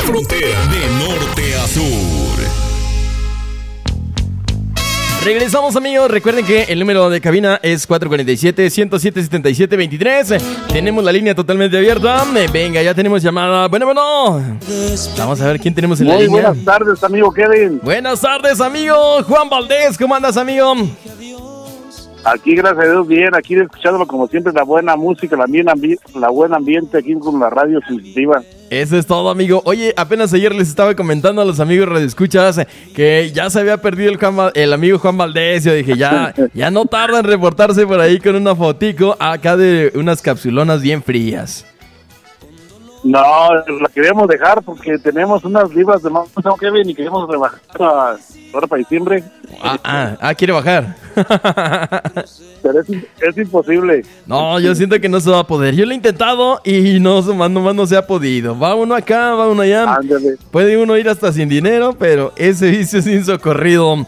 frontera de norte a sur. Regresamos, amigos. Recuerden que el número de cabina es 447-107-7723. Tenemos la línea totalmente abierta. Venga, ya tenemos llamada. Bueno. Vamos a ver quién tenemos en la línea. Muy buenas tardes, amigo Kevin. Buenas tardes, amigo Juan Valdés. ¿Cómo andas, amigo? Aquí, gracias a Dios, bien. Aquí escuchándolo como siempre, la buena música, la buen ambiente aquí con la radio sensitiva. Eso es todo, amigo. Oye, apenas ayer les estaba comentando a los amigos radioescuchas que ya se había perdido el amigo Juan Valdés. Yo dije, ya no tarda en reportarse por ahí con una fotico acá de unas capsulonas bien frías. No, la queremos dejar porque tenemos unas libras de más, Kevin, y queremos rebajar ahora para diciembre. ¿Quiere bajar? Pero es imposible. No, yo siento que no se va a poder. Yo lo he intentado y nomás no se ha podido. Va uno acá, va uno allá. Ándale. Puede uno ir hasta sin dinero, pero ese vicio es insocorrido.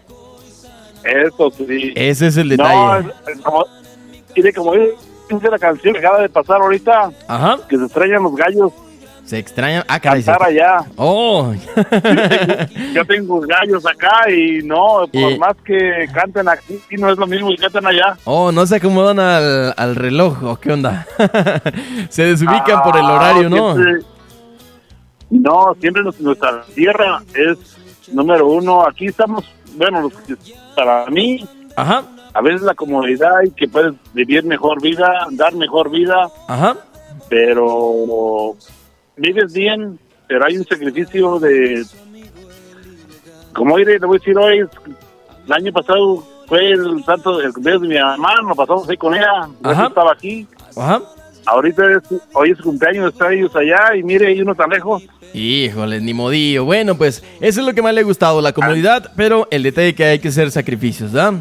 Eso sí. Ese es el detalle. No, como dice la canción que acaba de pasar ahorita. Ajá. Que se extrañan los gallos. Se extrañan. Caray. Cantar allá. Oh. Yo tengo gallos acá y no, por más que canten aquí, no es lo mismo que canten allá. Oh, no se acomodan al reloj, ¿o qué onda? Se desubican por el horario, ¿no? Siempre nuestra tierra es número uno. Aquí estamos, para mí, ajá, a veces la comodidad y que puedes vivir mejor vida, dar mejor vida, ajá, pero vives bien, pero hay un sacrificio de, como le voy a decir hoy, el año pasado fue el cumpleaños de mi mamá, nos pasamos ahí con ella, yo estaba aquí, ajá. Ahorita hoy es cumpleaños, están ellos allá y mire, hay uno tan lejos. Híjole, ni modillo. Bueno, pues eso es lo que más le ha gustado, la comodidad, pero el detalle que hay que hacer sacrificios, ¿verdad?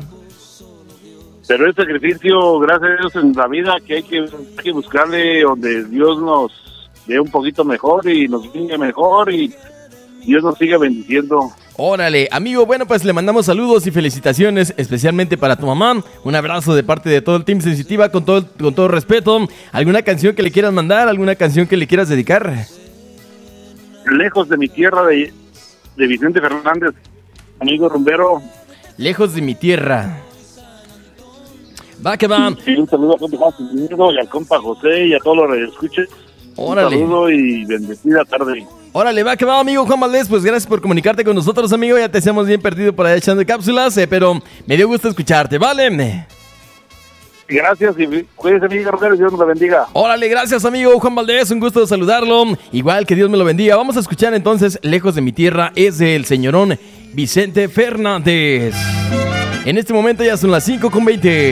Pero el sacrificio, gracias a Dios, en la vida que hay que buscarle donde Dios nos dé un poquito mejor y nos venga mejor y Dios nos siga bendiciendo. Órale, amigo, bueno, pues le mandamos saludos y felicitaciones, especialmente para tu mamá. Un abrazo de parte de todo el Team Sensitiva, con todo respeto. ¿Alguna canción que le quieras mandar? ¿Alguna canción que le quieras dedicar? Lejos de mi tierra, de Vicente Fernández, amigo rumbero. Lejos de mi tierra. Va que va. Sí, un saludo a compa Juan y al compa José y a todos los radioescuchas. Órale. Un saludo y bendecida tarde. Órale, va que va, amigo Juan Valdés. Pues gracias por comunicarte con nosotros, amigo. Ya te hacemos bien perdido por allá echando cápsulas, pero me dio gusto escucharte, ¿vale? Gracias y cuídense, amigo Romero, Dios nos lo bendiga. Órale, gracias, amigo Juan Valdés. Un gusto saludarlo. Igual que Dios me lo bendiga. Vamos a escuchar entonces Lejos de mi tierra. Es del señorón Vicente Fernández. En este momento ya son las 5:20.